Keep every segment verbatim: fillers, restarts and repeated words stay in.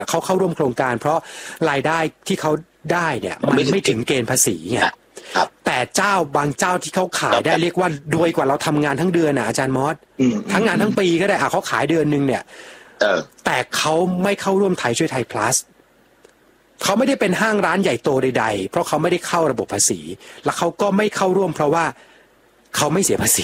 เขาเข้าร่วมโครงการเพราะรายได้ที่เขาได้เนี่ยมันไม่ถึงเกณฑ์ภาษีไงแต่เจ้าบางเจ้าที่เขาขายได้เรียกว่ารวยกว่าเราทำงานทั้งเดือนนะอาจารย์มอสทั้งงานทั้งปีก็ได้อ่ะเขาขายเดือนนึงเนี่ยแต่เขาไม่เข้าร่วมไทยช่วยไทย plus เขาไม่ได้เป็นห้างร้านใหญ่โตใดๆเพราะเขาไม่ได้เข้าระบบภาษีและเขาก็ไม่เข้าร่วมเพราะว่าเขาไม่เสียภาษี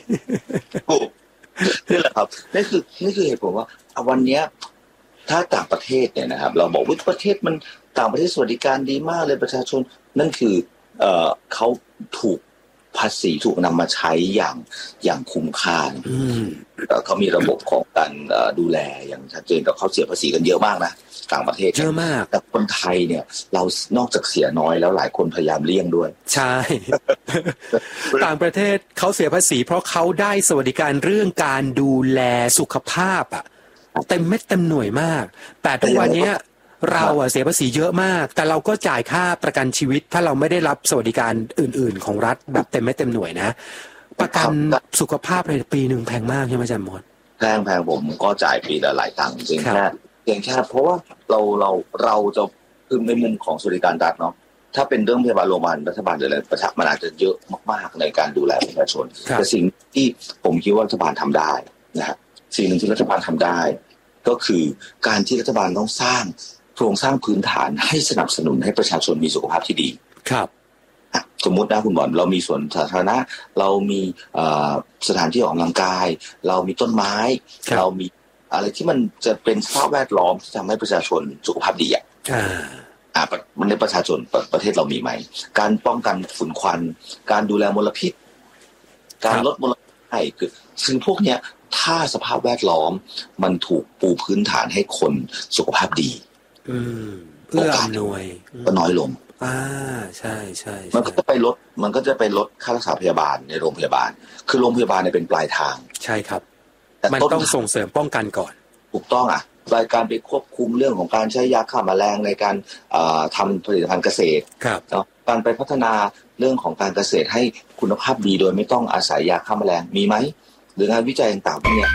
นี่แหละครับนี่คือนี่คือเหตุผลว่าวันนี้ถ้าต่างประเทศเนี่ยนะครับเราบอกว่าประเทศมันต่างประเทศสวัสดิการดีมากเลยประชาชนนั่นคือเอ่อเขาถูกภาษีถูกนำมาใช้อย่างอย่างคุ้มค่าเขามีระบบของการดูแลอย่างชัดเจนแต่เขาเสียภาษีกันเยอะมากนะต่างประเทศเยอะมากแต่คนไทยเนี่ยเรานอกจากเสียน้อยแล้วหลายคนพยายามเลี่ยงด้วยใช่ ต่างประเทศเขาเสียภาษีเพราะเขาได้สวัสดิการเรื่องการดูแลสุขภาพอ่ะเต็มเม็ดเต็มหน่วยมากแต่ทุกวันนี้เราอะเสียภาษีเยอะมากแต่เราก็จ่ายค่าประกันชีวิตถ้าเราไม่ได้รับสวัสดิการอื่นๆของรัฐแบบเต็มเม็ดเต็มหน่วยนะประกันสุขภาพในปีหนึ่งแพงมากใช่ไหมอาจารย์มดแพงแพงผมก็จ่ายปีละหลายตังค์จริงแค่เพียงแค่เพราะว่าเราเราเราจะคือในมุมของสวัสดิการรัฐเนาะถ้าเป็นเรื่องพยาบาลโรงพยาบาลรัฐบาลหรืออะไรประชามันอาจจะเยอะมากๆในการดูแลประชาชนแต่สิ่งที่ผมคิดว่ารัฐบาลทำได้นะฮะสิ่งหนึ่งที่รัฐบาลทำได้ก็คือการที่รัฐบาลต้องสร้างโครงสร้างพื้นฐานให้สนับสนุนให้ประชาชนมีสุขภาพที่ดีครับสมมุตินะคุณบอลเรามีสวนสาธารณะเรามีสถานที่ออกกำลังกายเรามีต้นไม้เรามีอะไรที่มันจะเป็นสภาพแวดล้อมที่ทำให้ประชาชนสุขภาพดีอ่ะอ่ามันในประชาชนประเทศเรามีไหมการป้องกันฝุ่นควันการดูแลมลพิษการลดมลพิษให้คือซึ่งพวกเนี้ยถ้าสภาพแวดล้อมมันถูกปูพื้นฐานให้คนสุขภาพดีเอื้ออำนวยก็น้อยลงอ่าใช่ใช่มันก็จะไปลดมันก็จะไปลดค่ารักษาพยาบาลในโรงพยาบาลคือโรงพยาบาลเนี่ยเป็นปลายทางใช่ครับมันต้องส่งเสริมป้องกันก่อนถูกต้องอ่ะรายการไปควบคุมเรื่องของการใช้ยาฆ่าแมลงในการทำผลิตภัณฑ์เกษตรการไปพัฒนาเรื่องของการเกษตรให้คุณภาพดีโดยไม่ต้องอาศัยยาฆ่าแมลงมีไหมหรืองานวิจัยต่างๆพวกนี้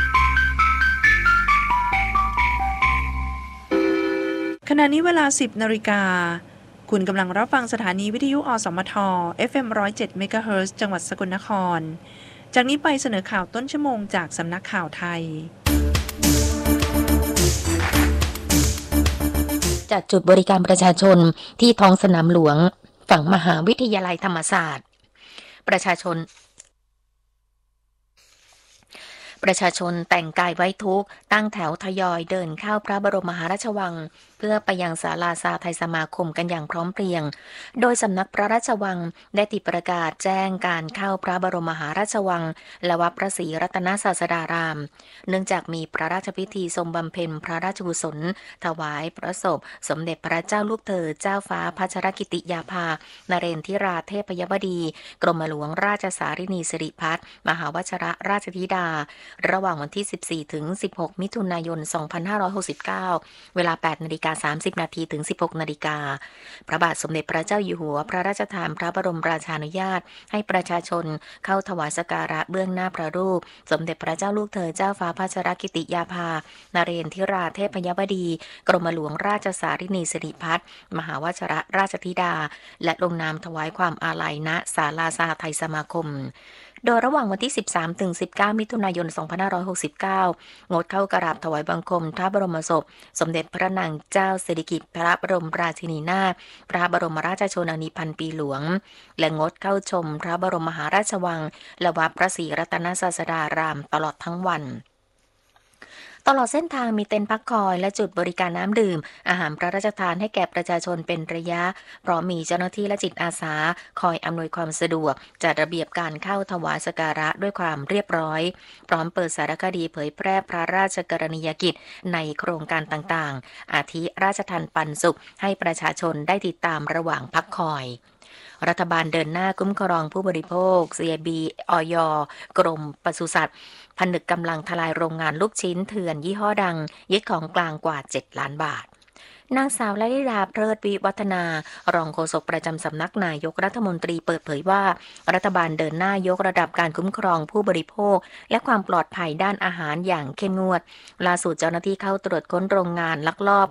ขณะนี้เวลา สิบนาฬิกาคุณกำลังรับฟังสถานีวิทยุอสมท เอฟ เอ็ม หนึ่งร้อยเจ็ด เมกะเฮิรตซ์ จังหวัดสกลนครจากนี้ไปเสนอข่าวต้นชั่วโมงจากสำนักข่าวไทยจัดจุดบริการประชาชนที่ท้องสนามหลวงฝั่งมหาวิทยาลัยธรรมศาสตร์ประชาชนประชาชนแต่งกายไว้ทุกข์ตั้งแถวทยอยเดินเข้าพระบรมมหาราชวังเพื่อไปยังศาลาสาไทยสมาคมกันอย่างพร้อมเพรียงโดยสำนักพระราชวังได้ติดประกาศแจ้งการเข้าพระบรมมหาราชวังและวัดพระศรีรัตนศาสดารามเนื่องจากมีพระราชพิธีทรงบำเพ็ญพระราชกุศลถวายพระศพสมเด็จพระเจ้าลูกเธอเจ้าฟ้าพัชรกิติยาภานเรนทิราเทพยวดีกรมหลวงราชสารินีสิริพัฒน์มหาวชิรราชธิดาระหว่างวันที่ สิบสี่ถึงสิบหก มิถุนายน สองพันห้าร้อยหกสิบเก้า เวลา แปดนาฬิกาสามสิบ นาทีถึง สิบหก นาฬิกาพระบาทสมเด็จพระเจ้าอยู่หัวพระราชทานพระบรมราชานุญาตให้ประชาชนเข้าถวายสักการะเบื้องหน้าพระรูปสมเด็จพระเจ้าลูกเธอเจ้าฟ้าพัชรกิติยาภานเรนทิราเทพยวดีกรมหลวงราชสารินีสิริพัฒน์มหาวชิรราชธิดาและลงนามถวายความอาลัยณศาลาสหทัยสมาคมโดยระหว่างวันที่ สิบสามถึงสิบเก้า มิถุนายน สองพันห้าร้อยหกสิบเก้างดเข้ากราบถวายบังคมพระบรมศพสมเด็จพระนางเจ้าสิริกิติ์พระบรมราชินีนาถพระบรมราชชนนีพันปีหลวงและงดเข้าชมพระบรมมหาราชวังและวัดพระศรีรัตนศาสดารามตลอดทั้งวันตลอดเส้นทางมีเต็นท์พักคอยและจุดบริการน้ำดื่มอาหารพระราชทานให้แก่ประชาชนเป็นระยะพร้อมมีเจ้าหน้าที่และจิตอาสาคอยอำนวยความสะดวกจัดระเบียบการเข้าถวายสักการะด้วยความเรียบร้อยพร้อมเปิดสารคดีเผยแพร่พระราชกรณียกิจในโครงการต่างๆอาทิราชทานปันสุขให้ประชาชนได้ติดตามระหว่างพักคอยรัฐบาลเดินหน้าคุ้มครองผู้บริโภค ซี ไอ บี อย. กรมปศุสัตว์ผนึกกำลังทลายโรงงานลูกชิ้นเถื่อนยี่ห้อดังยึดของกลางกว่าเจ็ดล้านบาทนางสาวละลิดาเพลิดวิวัฒนารองโฆษกประจำสำนักนายกรัฐมนตรีเปิดเผยว่ารัฐบาลเดินหน้ายกระดับการคุ้มครองผู้บริโภคและความปลอดภัยด้านอาหารอย่างเข้มงวดล่าสุดเจ้าหน้าที่เข้าตรวจค้นโรงงานลักลอบ